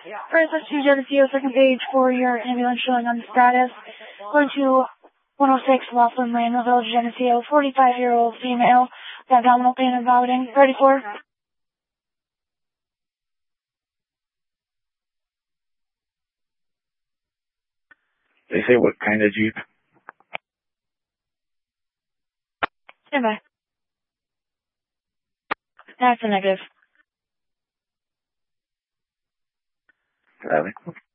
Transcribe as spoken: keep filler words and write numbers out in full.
Francis to Geneseo, second page for your ambulance showing on the status. Going to one oh six Laughlin Lane, Village, Geneseo, forty-five-year-old female, with abdominal pain and vomiting. Ready for? They say what kind of Jeep? Stand by. That's a negative. Really?